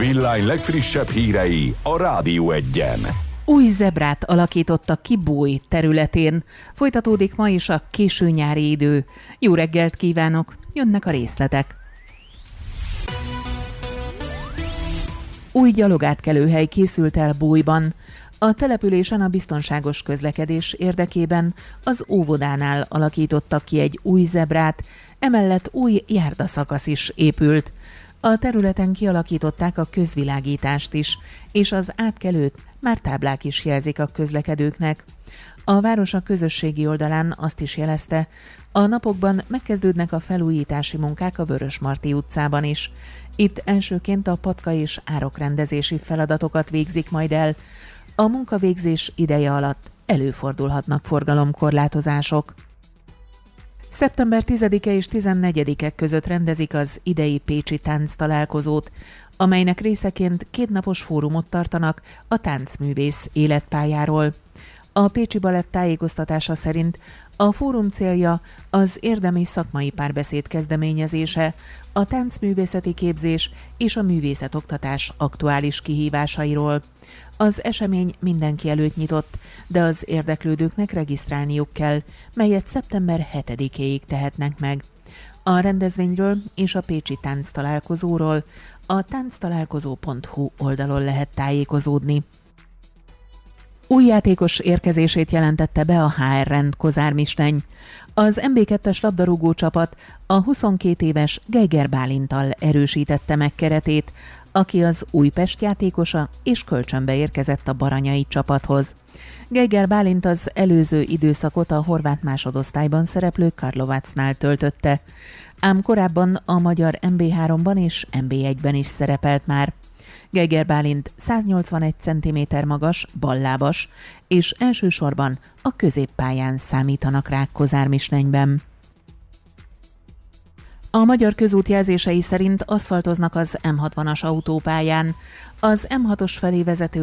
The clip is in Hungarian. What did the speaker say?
Villány legfrissebb hírei a Rádió Egyen. Új zebrát alakítottak ki Búj területén. Folytatódik ma is a késő nyári idő. Jó reggelt kívánok! Jönnek a részletek. Új gyalogátkelőhely készült el Bújban. A településen a biztonságos közlekedés érdekében az óvodánál alakítottak ki egy új zebrát, emellett új járdaszakasz is épült. A területen kialakították a közvilágítást is, és az átkelőt már táblák is jelzik a közlekedőknek. A város a közösségi oldalán azt is jelezte, a napokban megkezdődnek a felújítási munkák a Vörösmarty utcában is. Itt elsőként a patka és árokrendezési feladatokat végzik majd el. A munkavégzés ideje alatt előfordulhatnak forgalomkorlátozások. Szeptember 10-e és 14-e között rendezik az idei pécsi tánctalálkozót, amelynek részeként 2 napos fórumot tartanak a táncművész életpályáról. A Pécsi Balett tájékoztatása szerint a fórum célja az érdemi szakmai párbeszéd kezdeményezése, a táncművészeti képzés és a művészetoktatás aktuális kihívásairól. Az esemény mindenki előtt nyitott, de az érdeklődőknek regisztrálniuk kell, melyet szeptember 7-éig tehetnek meg. A rendezvényről és a pécsi tánctalálkozóról a tánctalálkozó.hu oldalon lehet tájékozódni. Új játékos érkezését jelentette be a HR Rend Kozármisteny. Az MB2-es labdarúgó csapat a 22 éves Geiger Bálinttal erősítette meg keretét, aki az Újpest játékosa és kölcsönbe érkezett a baranyai csapathoz. Geiger Bálint az előző időszakot a horvát másodosztályban szereplő Karlovácnál töltötte, ám korábban a magyar MB3-ban és MB1-ben is szerepelt már. Geiger Bálint 181 cm magas, ballábas, és elsősorban a középpályán számítanak rá Kozármistenyben. A magyar közút jelzései szerint aszfaltoznak az M60-as autópályán. Az M6-os felé vezető